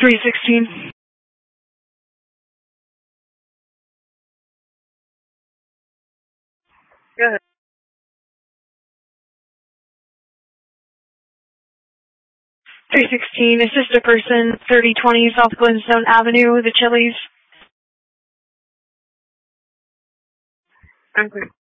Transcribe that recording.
316. Go ahead. 316, assist a person, 3020 South Glenstone Avenue, the Chili's. I'm clear.